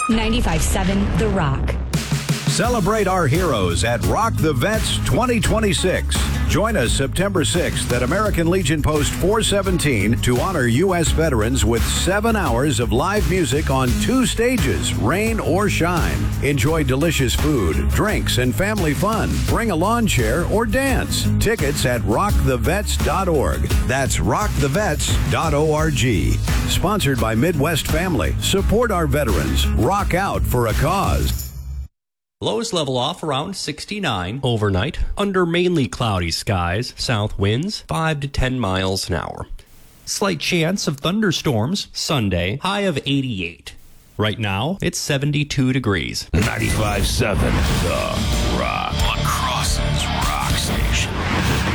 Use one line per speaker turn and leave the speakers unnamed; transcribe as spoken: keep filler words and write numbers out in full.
ninety-five seven The Rock.
Celebrate our heroes at Rock the Vets twenty twenty-six. Join us September sixth at American Legion Post four seventeen to honor U S veterans with seven hours of live music on two stages, rain or shine. Enjoy delicious food, drinks, and family fun. Bring a lawn chair or dance. Tickets at rock the vets dot org. That's rock the vets dot org. Sponsored by Midwest Family. Support our veterans. Rock out for a cause.
Lows level off around sixty-nine overnight, under mainly cloudy skies, south winds five to ten miles an hour. Slight chance of thunderstorms Sunday, high of eighty-eight. Right now, it's seventy-two degrees.
ninety-five seven The